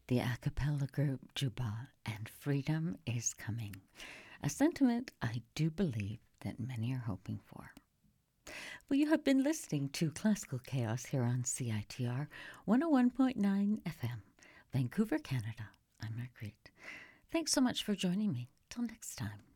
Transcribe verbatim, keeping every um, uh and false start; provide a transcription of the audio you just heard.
the a cappella group Juba, and Freedom is Coming, a sentiment I do believe that many are hoping for. Well, you have been listening to Classical Chaos here on C I T R one oh one point nine F M, Vancouver, Canada. I'm Marguerite. Thanks so much for joining me. Till next time.